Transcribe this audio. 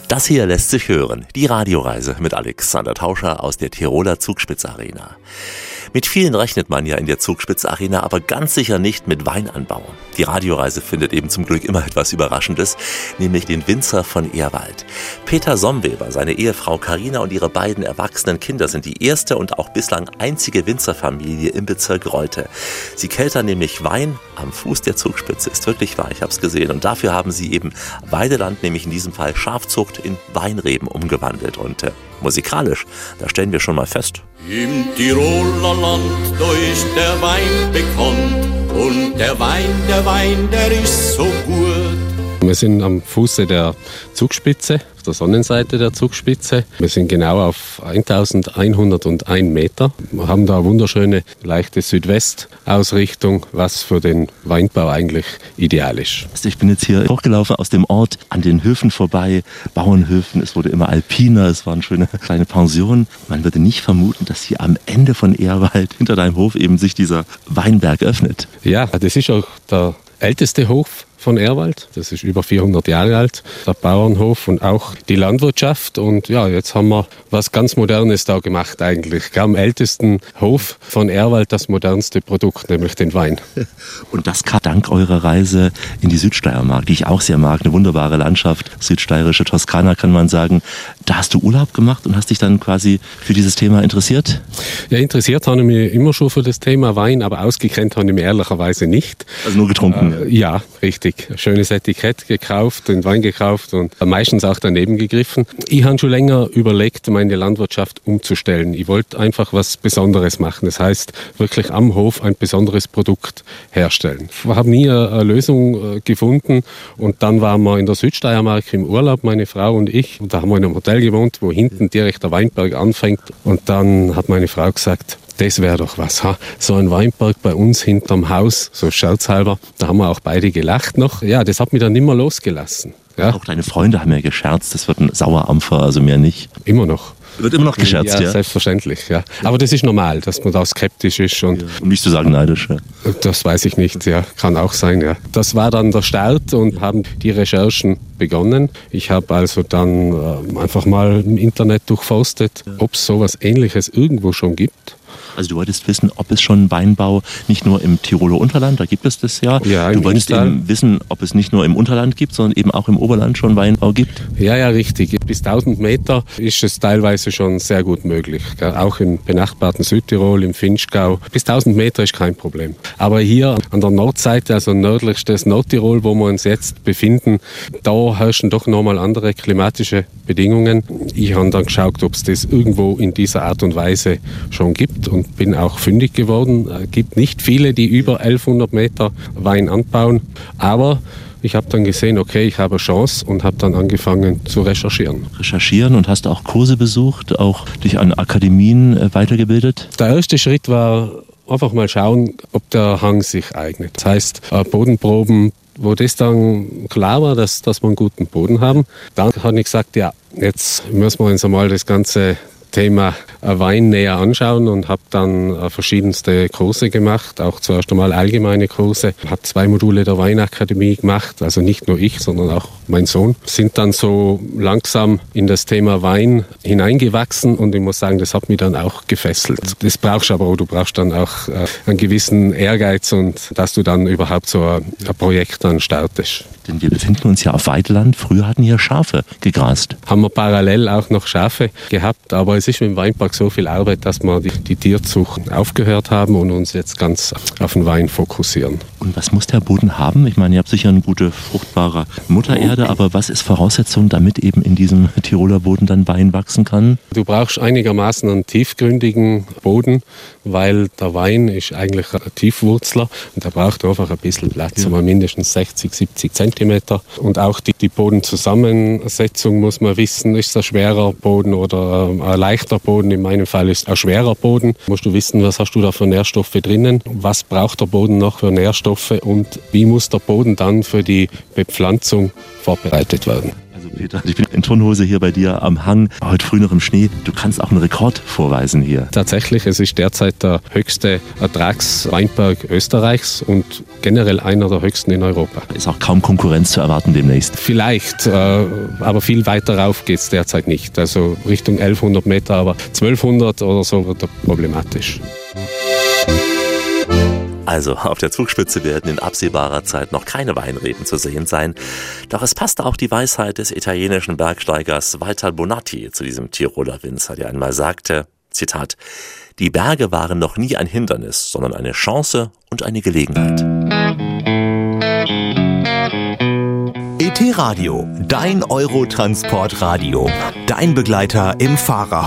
Das hier lässt sich hören. Die Radioreise mit Alexander Tauscher aus der Tiroler Zugspitz-Arena. Mit vielen rechnet man ja in der Zugspitz-Arena, aber ganz sicher nicht mit Weinanbau. Die Radioreise findet eben zum Glück immer etwas Überraschendes, nämlich den Winzer von Ehrwald. Peter Somweber, seine Ehefrau Carina und ihre beiden erwachsenen Kinder sind die erste und auch bislang einzige Winzerfamilie im Bezirk Reute. Sie keltern nämlich Wein am Fuß der Zugspitze. Ist wirklich wahr, ich habe es gesehen. Und dafür haben sie eben Weideland, nämlich in diesem Fall Schafzucht, in Weinreben umgewandelt. Und musikalisch, da stellen wir schon mal fest. Im Tiroler Land, da ist der Wein bekannt. Und der Wein, der ist so gut. Wir sind am Fuße der Zugspitze, auf der Sonnenseite der Zugspitze. Wir sind genau auf 1101 Meter. Wir haben da eine wunderschöne, leichte Südwestausrichtung, was für den Weinbau eigentlich ideal ist. Ich bin jetzt hier hochgelaufen aus dem Ort, an den Höfen vorbei, Bauernhöfen. Es wurde immer alpiner, es waren schöne kleine Pensionen. Man würde nicht vermuten, dass hier am Ende von Ehrwald hinter deinem Hof eben sich dieser Weinberg öffnet. Ja, das ist auch der älteste Hof von Ehrwald. Das ist über 400 Jahre alt, der Bauernhof und auch die Landwirtschaft. Und ja, jetzt haben wir was ganz Modernes da gemacht eigentlich. Am ältesten Hof von Ehrwald das modernste Produkt, nämlich den Wein. Und das kam dank eurer Reise in die Südsteiermark, die ich auch sehr mag. Eine wunderbare Landschaft, südsteirische Toskana kann man sagen. Da hast du Urlaub gemacht und hast dich dann quasi für dieses Thema interessiert? Ja, interessiert habe ich mich immer schon für das Thema Wein, aber ausgekennt habe ich mich ehrlicherweise nicht. Also nur getrunken? Ja, richtig. Schönes Etikett gekauft, den Wein gekauft und meistens auch daneben gegriffen. Ich habe schon länger überlegt, meine Landwirtschaft umzustellen. Ich wollte einfach was Besonderes machen. Das heißt, wirklich am Hof ein besonderes Produkt herstellen. Wir haben nie eine Lösung gefunden und dann waren wir in der Südsteiermark im Urlaub, meine Frau und ich. Und da haben wir in einem Hotel gewohnt, wo hinten direkt der Weinberg anfängt. Und dann hat meine Frau gesagt, das wäre doch was, ha? So ein Weinberg bei uns hinterm Haus, so scherzhalber. Da haben wir auch beide gelacht noch. Ja, das hat mich dann nicht mehr losgelassen. Ja. Auch deine Freunde haben ja gescherzt, das wird ein Sauerampfer, also mehr nicht. Immer noch. Wird immer noch gescherzt, ja? Selbstverständlich, ja. Aber das ist normal, dass man da skeptisch ist. Und um nicht zu sagen neidisch, ja. Das weiß ich nicht, ja. Kann auch sein, ja. Das war dann der Start und haben die Recherchen begonnen. Ich habe also dann einfach mal im Internet durchforstet, ob es sowas Ähnliches irgendwo schon gibt. Also du wolltest wissen, ob es schon Weinbau nicht nur im Tiroler Unterland, da gibt es das ja. Ja, du wolltest eben wissen, ob es nicht nur im Unterland gibt, sondern eben auch im Oberland schon Weinbau gibt. Ja, richtig. Bis 1000 Meter ist es teilweise schon sehr gut möglich. Auch im benachbarten Südtirol, im Vinschgau. Bis 1000 Meter ist kein Problem. Aber hier an der Nordseite, also nördlichstes Nordtirol, wo wir uns jetzt befinden, da herrschen doch nochmal andere klimatische Bedingungen. Ich habe dann geschaut, ob es das irgendwo in dieser Art und Weise schon gibt und bin auch fündig geworden. Es gibt nicht viele, die über 1100 Meter Wein anbauen, aber ich habe dann gesehen, okay, ich habe eine Chance und habe dann angefangen zu recherchieren. Recherchieren und hast auch Kurse besucht, auch dich an Akademien weitergebildet? Der erste Schritt war einfach mal schauen, ob der Hang sich eignet. Das heißt, Bodenproben, wo das dann klar war, dass wir einen guten Boden haben. Dann habe ich gesagt, ja, jetzt müssen wir uns einmal das ganze Thema Wein näher anschauen und habe dann verschiedenste Kurse gemacht, auch zuerst einmal allgemeine Kurse. Habe 2 Module der Weinakademie gemacht, also nicht nur ich, sondern auch mein Sohn. Sind dann so langsam in das Thema Wein hineingewachsen und ich muss sagen, das hat mich dann auch gefesselt. Das brauchst du aber auch, du brauchst dann auch einen gewissen Ehrgeiz und dass du dann überhaupt so ein Projekt dann startest. Denn wir befinden uns ja auf Weideland. Früher hatten hier Schafe gegrast. Haben wir parallel auch noch Schafe gehabt, aber es ist im Weinpark so viel Arbeit, dass wir die Tierzucht aufgehört haben und uns jetzt ganz auf den Wein fokussieren. Und was muss der Boden haben? Ich meine, ihr habt sicher eine gute, fruchtbare Muttererde, aber was ist Voraussetzung, damit eben in diesem Tiroler Boden dann Wein wachsen kann? Du brauchst einigermaßen einen tiefgründigen Boden, weil der Wein ist eigentlich ein Tiefwurzler und der braucht einfach ein bisschen Platz, mal mindestens 60, 70 Zentimeter. Und auch die Bodenzusammensetzung muss man wissen, ist es ein schwerer Boden oder ein leichter Boden. In meinem Fall ist es ein schwerer Boden. Musst du wissen, was hast du da für Nährstoffe drinnen, was braucht der Boden noch für Nährstoffe und wie muss der Boden dann für die Bepflanzung vorbereitet werden. Also Peter, ich bin in Turnhose hier bei dir am Hang, heute früh noch im Schnee. Du kannst auch einen Rekord vorweisen hier. Tatsächlich, es ist derzeit der höchste Ertragsweinberg Österreichs und generell einer der höchsten in Europa. Ist auch kaum Konkurrenz zu erwarten demnächst. Vielleicht, aber viel weiter rauf geht es derzeit nicht. Also Richtung 1100 Meter, aber 1200 oder so wird problematisch. Also auf der Zugspitze werden in absehbarer Zeit noch keine Weinreben zu sehen sein. Doch es passt auch die Weisheit des italienischen Bergsteigers Walter Bonatti zu diesem Tiroler Winzer, der einmal sagte, Zitat, die Berge waren noch nie ein Hindernis, sondern eine Chance und eine Gelegenheit. ET Radio, dein Eurotransportradio, dein Begleiter im Fahrerhaus.